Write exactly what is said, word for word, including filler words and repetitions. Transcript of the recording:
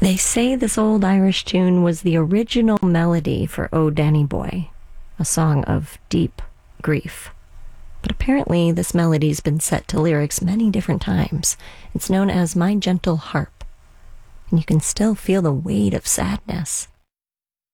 They say this old Irish tune was the original melody for "Oh Danny Boy," a song of deep grief. But apparently this melody's been set to lyrics many different times. It's known as "My Gentle Harp," and you can still feel the weight of sadness